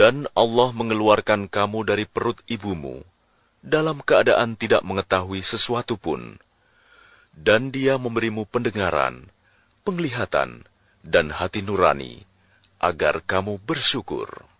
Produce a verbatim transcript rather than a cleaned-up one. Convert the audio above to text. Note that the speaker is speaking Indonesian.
Dan Allah mengeluarkan kamu dari perut ibumu dalam keadaan tidak mengetahui sesuatu pun. Dan Dia memberimu pendengaran, penglihatan, dan hati nurani, agar kamu bersyukur.